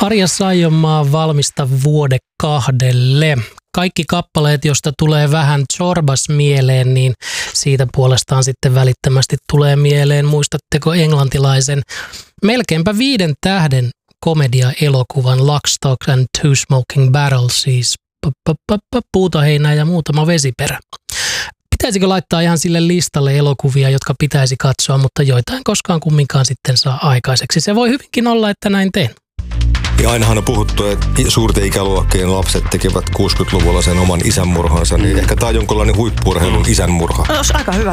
Arja Saijonmaa valmista vuode 2. Kaikki kappaleet, josta tulee vähän Zorbas mieleen, niin siitä puolestaan sitten välittömästi tulee mieleen. Muistatteko englantilaisen melkeinpä 5 tähden komedia-elokuvan Lock, Stock and Two Smoking Barrels, siis puutoheinää ja muutama vesiperä. Pitäisikö laittaa ihan sille listalle elokuvia, jotka pitäisi katsoa, mutta joita en koskaan kumminkaan sitten saa aikaiseksi. Se voi hyvinkin olla, että näin teen. Ja ainahan on puhuttu, että suurten ikäluokkien lapset tekevät 60-luvulla sen oman isänmurhansa, niin ehkä tämä on jonkinlainen huippu-urheilun isänmurha. Olisi aika hyvä.